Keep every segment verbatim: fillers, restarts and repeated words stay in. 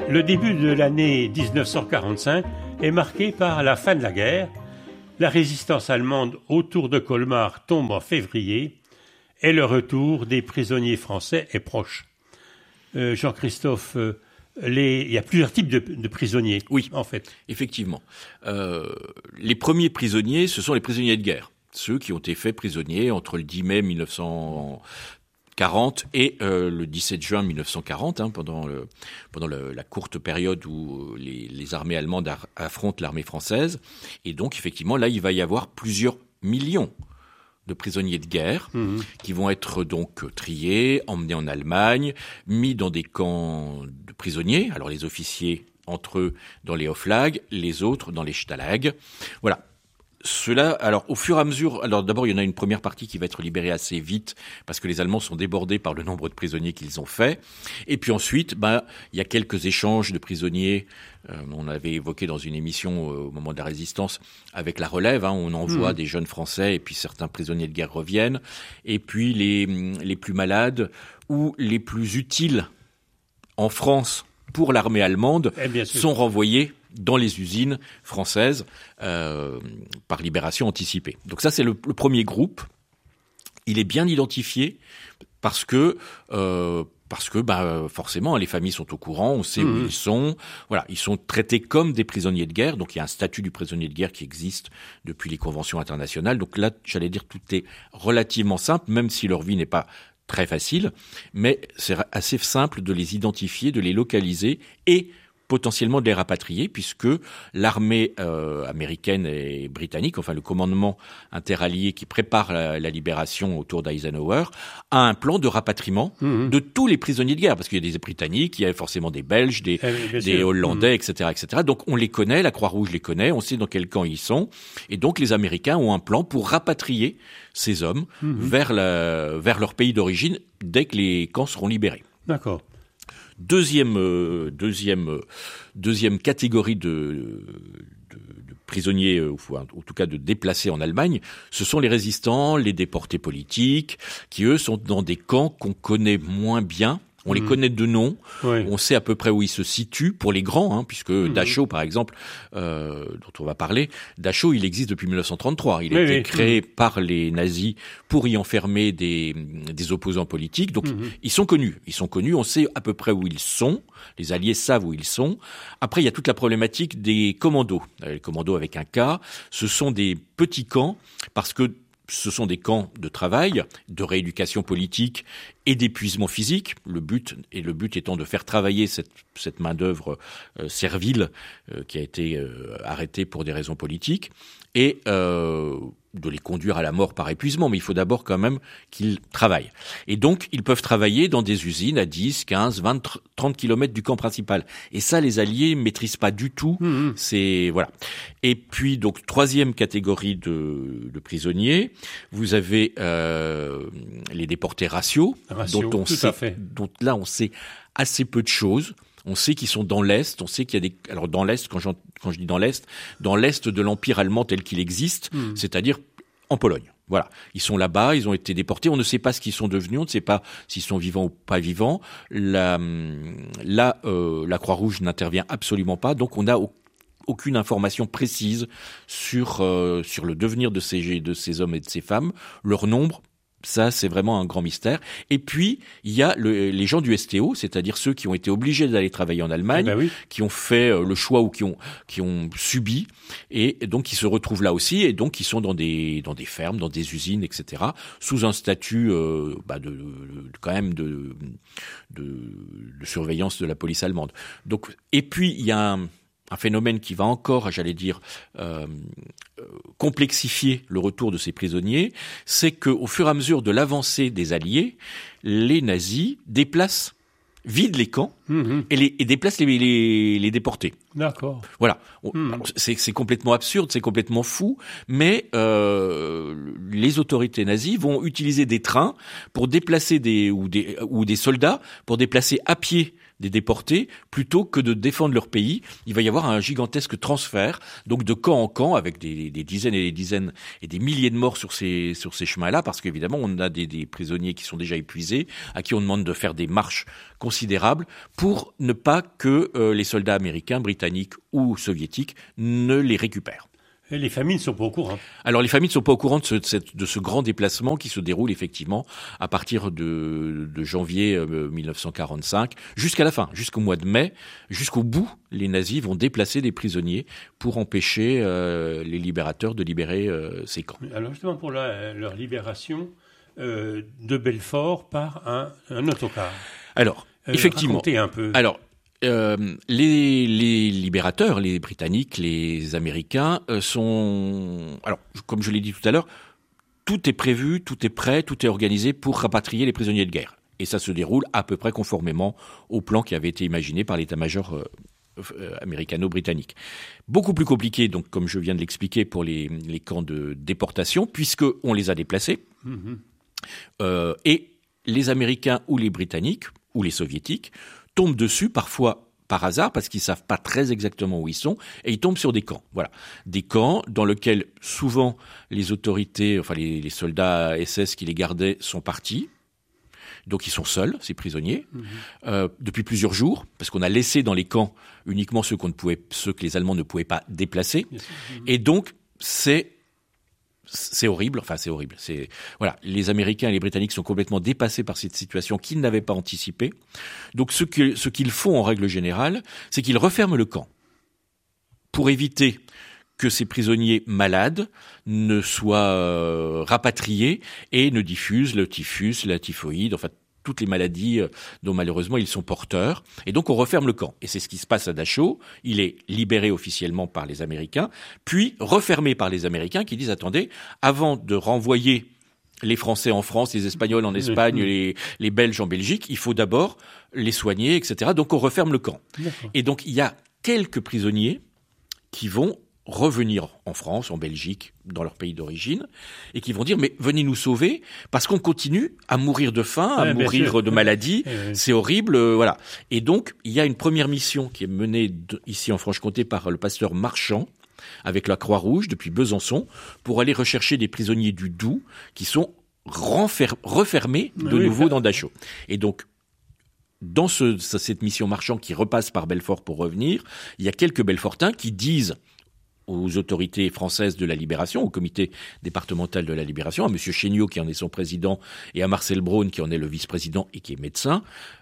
Le début de l'année dix-neuf cent quarante-cinq est marqué par la fin de la guerre. La résistance allemande autour de Colmar tombe en février et le retour des prisonniers français est proche. Euh, Jean-Christophe, euh, les... il y a plusieurs types de, de prisonniers. Oui, en fait. Effectivement. Euh, les premiers prisonniers, ce sont les prisonniers de guerre. Ceux qui ont été faits prisonniers entre le dix mai mille neuf cent quarante et euh, le dix-sept juin mille neuf cent quarante, hein, pendant, le, pendant le, la courte période où les, les armées allemandes ar- affrontent l'armée française. Et donc, effectivement, là, il va y avoir plusieurs millions de prisonniers de guerre mmh. qui vont être donc triés, emmenés en Allemagne, mis dans des camps de prisonniers. Alors, les officiers, entre eux, dans les Hoflag, les autres dans les Stalag. Voilà. Cela, alors, au fur et à mesure, alors d'abord, il y en a une première partie qui va être libérée assez vite parce que les Allemands sont débordés par le nombre de prisonniers qu'ils ont faits. Et puis ensuite, ben, il y a quelques échanges de prisonniers. Euh, on avait évoqué dans une émission euh, au moment de la Résistance avec la relève. Hein, on envoie mmh. des jeunes Français et puis certains prisonniers de guerre reviennent. Et puis les les plus malades ou les plus utiles en France pour l'armée allemande sont renvoyés dans les usines françaises euh, par libération anticipée. Donc ça, c'est le, le premier groupe. Il est bien identifié parce que euh, parce que bah forcément les familles sont au courant, on sait mmh. où ils sont. Voilà, ils sont traités comme des prisonniers de guerre. Donc il y a un statut du prisonnier de guerre qui existe depuis les conventions internationales. Donc là, j'allais dire, tout est relativement simple, même si leur vie n'est pas très facile, mais c'est assez simple de les identifier, de les localiser et potentiellement de les rapatrier, puisque l'armée euh, américaine et britannique, enfin le commandement interallié qui prépare la, la libération autour d'Eisenhower, a un plan de rapatriement mmh. de tous les prisonniers de guerre, parce qu'il y a des Britanniques, il y a forcément des Belges, des, eh des Hollandais, mmh. et cetera, et cetera. Donc on les connaît, la Croix-Rouge les connaît, on sait dans quel camp ils sont, et donc les Américains ont un plan pour rapatrier ces hommes mmh. vers, la, vers leur pays d'origine dès que les camps seront libérés. D'accord. Deuxième, euh, deuxième, euh, deuxième catégorie de, de, de prisonniers, euh, ou en tout cas de déplacés en Allemagne, ce sont les résistants, les déportés politiques, qui eux sont dans des camps qu'on connaît moins bien. On mmh. les connaît de nom, oui. on sait à peu près où ils se situent pour les grands, hein, puisque mmh. Dachau, par exemple, euh, dont on va parler, Dachau, il existe depuis mille neuf cent trente-trois. Il a oui, été oui. créé mmh. par les nazis pour y enfermer des, des opposants politiques. Donc, mmh. ils sont connus. Ils sont connus. On sait à peu près où ils sont. Les Alliés savent où ils sont. Après, il y a toute la problématique des commandos. Les commandos avec un K, ce sont des petits camps parce que ce sont des camps de travail, de rééducation politique et d'épuisement physique. Le but, et le but étant de faire travailler cette, cette main-d'œuvre euh, servile euh, qui a été euh, arrêtée pour des raisons politiques et euh, de les conduire à la mort par épuisement. Mais il faut d'abord quand même qu'ils travaillent. Et donc, ils peuvent travailler dans des usines à dix, quinze, vingt, trente kilomètres du camp principal. Et ça, les Alliés maîtrisent pas du tout. Mmh. C'est, voilà. Et puis, donc, troisième catégorie de, de prisonniers, vous avez euh, les déportés raciaux, Ratio, dont on sait, fait. dont là, on sait assez peu de choses. On sait qu'ils sont dans l'Est, on sait qu'il y a des... Alors dans l'Est, quand, quand je dis dans l'Est, dans l'Est de l'Empire allemand tel qu'il existe, mmh. c'est-à-dire en Pologne. Voilà, ils sont là-bas, ils ont été déportés, on ne sait pas ce qu'ils sont devenus, on ne sait pas s'ils sont vivants ou pas vivants. La, là, euh, la Croix-Rouge n'intervient absolument pas, donc on n'a aucune information précise sur, euh, sur le devenir de ces, de ces hommes et de ces femmes, leur nombre. Ça, c'est vraiment un grand mystère. Et puis, il y a le, les gens du S T O, c'est-à-dire ceux qui ont été obligés d'aller travailler en Allemagne, eh ben oui. qui ont fait le choix ou qui ont qui ont subi, et donc qui se retrouvent là aussi, et donc qui sont dans des dans des fermes, dans des usines, et cetera, sous un statut euh, bah de, de, de quand même de, de de surveillance de la police allemande. Donc, et puis il y a un un phénomène qui va encore, j'allais dire, euh, complexifier le retour de ces prisonniers, c'est qu'au fur et à mesure de l'avancée des Alliés, les nazis déplacent, vident les camps mmh. et, les, et déplacent les, les, les déportés. D'accord. Voilà. Mmh. Alors, c'est, c'est complètement absurde, c'est complètement fou, mais euh, les autorités nazies vont utiliser des trains pour déplacer des ou des ou des soldats pour déplacer à pied des déportés plutôt que de défendre leur pays. Il va y avoir un gigantesque transfert, donc de camp en camp, avec des, des dizaines et des dizaines et des milliers de morts sur ces, sur ces chemins-là, parce qu'évidemment, on a des, des prisonniers qui sont déjà épuisés, à qui on demande de faire des marches considérables pour ne pas que euh, les soldats américains, britanniques ou soviétiques ne les récupèrent. Et les familles ne sont pas au courant. Alors les familles ne sont pas au courant de ce, de cette, de ce grand déplacement qui se déroule effectivement à partir de, de janvier euh, mille neuf cent quarante-cinq jusqu'à la fin, jusqu'au mois de mai, jusqu'au bout, les nazis vont déplacer des prisonniers pour empêcher euh, les libérateurs de libérer euh, ces camps. Alors justement pour la, leur libération euh, de Belfort par un, un autocar. Alors euh, effectivement. Racontez un peu. Alors Euh, les, les libérateurs, les Britanniques, les Américains euh, sont... Alors, comme je l'ai dit tout à l'heure, tout est prévu, tout est prêt, tout est organisé pour rapatrier les prisonniers de guerre. Et ça se déroule à peu près conformément au plan qui avait été imaginé par l'état-major euh, euh, américano-britannique. Beaucoup plus compliqué, donc, comme je viens de l'expliquer, pour les, les camps de déportation, puisqu'on les a déplacés. Mm-hmm. Euh, et les Américains ou les Britanniques, ou les Soviétiques, tombent dessus, parfois par hasard, parce qu'ils savent pas très exactement où ils sont, et ils tombent sur des camps. Voilà. Des camps dans lesquels, souvent, les autorités, enfin, les, les soldats S S qui les gardaient sont partis. Donc, ils sont seuls, ces prisonniers, mmh. euh, depuis plusieurs jours, parce qu'on a laissé dans les camps uniquement ceux qu'on ne pouvait, ceux que les Allemands ne pouvaient pas déplacer. Mmh. Et donc, c'est, C'est horrible, enfin c'est horrible. C'est voilà, les Américains et les Britanniques sont complètement dépassés par cette situation qu'ils n'avaient pas anticipée. Donc ce que ce qu'ils font en règle générale, c'est qu'ils referment le camp pour éviter que ces prisonniers malades ne soient euh, rapatriés et ne diffusent le typhus, la typhoïde, enfin toutes les maladies dont malheureusement ils sont porteurs. Et donc on referme le camp. Et c'est ce qui se passe à Dachau. Il est libéré officiellement par les Américains, puis refermé par les Américains qui disent « Attendez, avant de renvoyer les Français en France, les Espagnols en Espagne, les, les Belges en Belgique, il faut d'abord les soigner, et cetera » Donc on referme le camp. D'accord. Et donc il y a quelques prisonniers qui vont revenir en France, en Belgique, dans leur pays d'origine, et qui vont dire « Mais venez nous sauver, parce qu'on continue à mourir de faim, à ouais, mourir de maladie, ouais, ouais. C'est horrible. Euh, » voilà. Et donc, il y a une première mission qui est menée de, ici en Franche-Comté par le pasteur Marchand, avec la Croix-Rouge, depuis Besançon, pour aller rechercher des prisonniers du Doubs qui sont renfer- refermés de oui, nouveau oui. dans Dachau. Et donc, dans ce, cette mission Marchand qui repasse par Belfort pour revenir, il y a quelques Belfortins qui disent aux autorités françaises de la Libération, au comité départemental de la Libération, à M. Chéniaud qui en est son président et à Marcel Braun qui en est le vice-président et qui est médecin,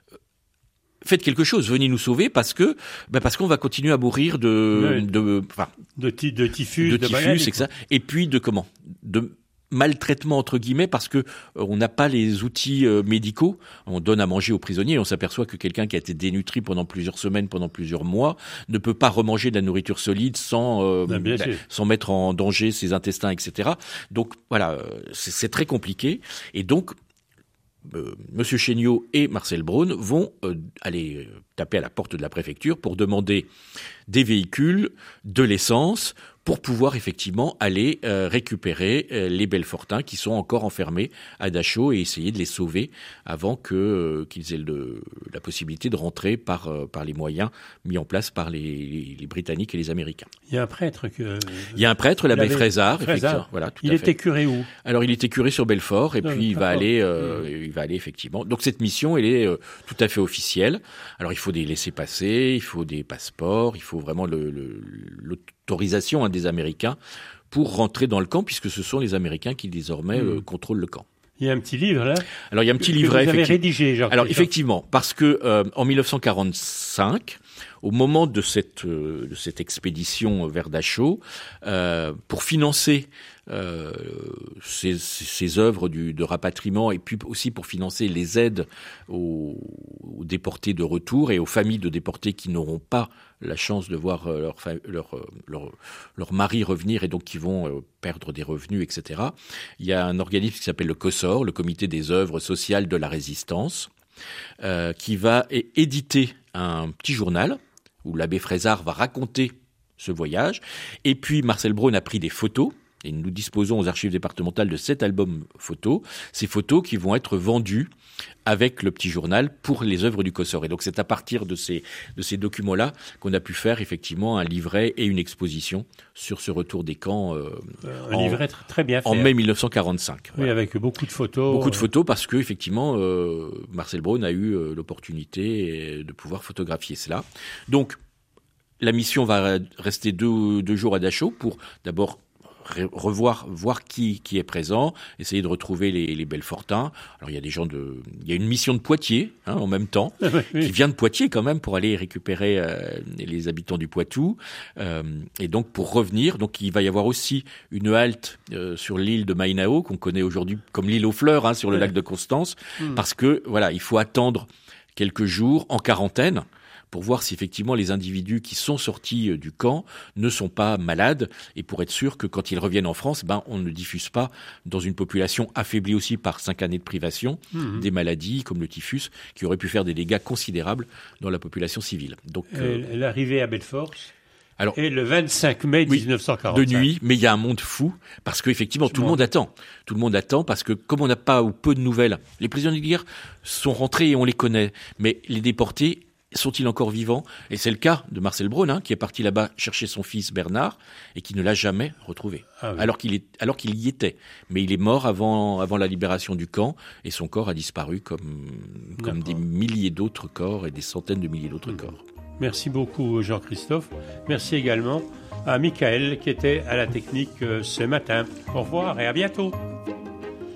faites quelque chose, venez nous sauver parce que ben parce qu'on va continuer à mourir de oui. de enfin de, ty- de typhus, de, de typhus, maladie, et ça, et puis de comment de maltraitement entre guillemets parce que euh, on n'a pas les outils euh, médicaux. On donne à manger aux prisonniers et on s'aperçoit que quelqu'un qui a été dénutri pendant plusieurs semaines, pendant plusieurs mois, ne peut pas remanger de la nourriture solide sans euh, non, bah, sans mettre en danger ses intestins, et cetera. Donc voilà, c'est, c'est très compliqué. Et donc euh, Monsieur Chéniaud et Marcel Braun vont euh, aller taper à la porte de la préfecture pour demander des véhicules, de l'essence, pour pouvoir effectivement aller euh, récupérer euh, les Belfortins qui sont encore enfermés à Dachau et essayer de les sauver avant que euh, qu'ils aient le, la possibilité de rentrer par euh, par les moyens mis en place par les, les, les Britanniques et les Américains. Il y a un prêtre que il y a un prêtre, l'abbé Frézard, Frézard. Voilà, tout il à était fait. curé où? Alors il était curé sur Belfort et non, puis il va aller euh, mmh. il va aller effectivement. Donc cette mission elle est euh, tout à fait officielle. Alors il faut des laissez-passer, il faut des passeports, il faut vraiment le, le, l'autorisation hein, des Américains pour rentrer dans le camp, puisque ce sont les Américains qui désormais mmh. euh, contrôlent le camp. Il y a un petit livre là. Alors il y a un petit que livret. Vous avez rédigé, Jacques. Alors effectivement, parce que euh, en dix-neuf cent quarante-cinq, au moment de cette euh, de cette expédition vers Dachau, euh, pour financer euh, ces, ces œuvres du, de rapatriement et puis aussi pour financer les aides aux, aux déportés de retour et aux familles de déportés qui n'auront pas la chance de voir leur, leur, leur, leur mari revenir et donc qui vont perdre des revenus, et cetera. Il y a un organisme qui s'appelle le COSOR, le Comité des œuvres sociales de la résistance, euh, qui va é- éditer un petit journal où l'abbé Frézard va raconter ce voyage. Et puis Marcel Braun a pris des photos Et nous disposons aux archives départementales de sept albums photos. Ces photos qui vont être vendues avec le petit journal pour les œuvres du Kossor. Et donc c'est à partir de ces, de ces documents-là qu'on a pu faire effectivement un livret et une exposition sur ce retour des camps euh, un en, livret très bien fait. En mai dix-neuf cent quarante-cinq. Oui, voilà. Avec beaucoup de photos. Beaucoup de photos parce que effectivement euh, Marcel Braun a eu euh, l'opportunité de pouvoir photographier cela. Donc la mission va rester deux, deux jours à Dachau pour d'abord revoir, voir qui, qui est présent, essayer de retrouver les, les Belfortins. Alors il y a des gens de, il y a une mission de Poitiers hein, en même temps, oui. qui vient de Poitiers quand même pour aller récupérer euh, les habitants du Poitou. Euh, et donc pour revenir, donc il va y avoir aussi une halte euh, sur l'île de Mainao qu'on connaît aujourd'hui comme l'île aux fleurs hein, sur le oui. lac de Constance, mmh. parce que voilà, il faut attendre quelques jours en quarantaine pour voir si effectivement les individus qui sont sortis du camp ne sont pas malades et pour être sûr que quand ils reviennent en France, ben on ne diffuse pas dans une population affaiblie aussi par cinq années de privation mmh. des maladies comme le typhus qui auraient pu faire des dégâts considérables dans la population civile. Donc euh, l'arrivée à Belfort. Alors, et le vingt-cinq mai dix-neuf cent quarante-cinq. De nuit, mais il y a un monde fou, parce qu'effectivement, tout, tout le monde attend. Tout le monde attend, parce que comme on n'a pas ou peu de nouvelles, les prisonniers de guerre sont rentrés et on les connaît, mais les déportés, sont-ils encore vivants ? Et c'est le cas de Marcel Braun, hein, qui est parti là-bas chercher son fils Bernard et qui ne l'a jamais retrouvé, ah oui. alors qu'il est, alors qu'il y était. Mais il est mort avant, avant la libération du camp et son corps a disparu comme, comme des milliers d'autres corps et des centaines de milliers d'autres mmh. corps. Merci beaucoup Jean-Christophe. Merci également à Michael qui était à la technique ce matin. Au revoir et à bientôt.